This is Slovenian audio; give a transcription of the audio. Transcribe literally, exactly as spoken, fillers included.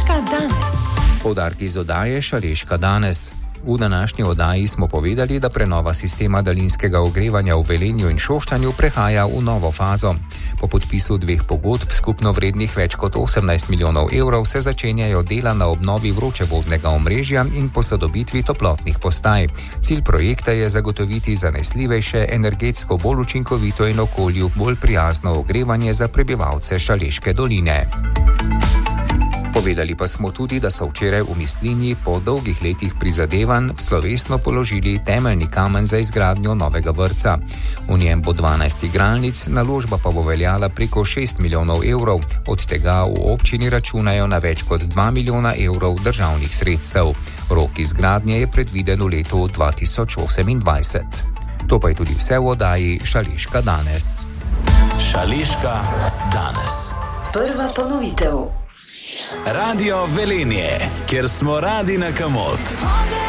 Šaleška danes. Poudarki iz oddaje Šaleška danes. V današnji oddaji smo povedali, da prenova sistema daljinskega ogrevanja v Velenju in Šoštanju prehaja v novo fazo. Po podpisu dveh pogodb, skupno vrednih več kot osemnajst milijonov evrov, se začenjajo dela na obnovi vročevodnega omrežja in posodobitvi toplotnih postaj. Cilj projekta je zagotoviti zanesljivejše, energetsko bolj učinkovito in okolju bolj prijazno ogrevanje za prebivalce Šaleške doline. Povedali pa smo tudi, da so včeraj v Mislinji po dolgih letih prizadevanj slovesno položili temeljni kamen za izgradnjo novega vrtca. V njem bo dvanajst igralnic, naložba pa bo veljala preko šest milijonov evrov, od tega v občini računajo na več kot dva milijona evrov državnih sredstev. Rok izgradnje je predviden v letu dva tisoč osemindvajset. To pa je tudi vse v oddaji Šaleška danes. Šaleška danes. Prva ponovitev. Radio Velenje, kjer smo radi na kamot.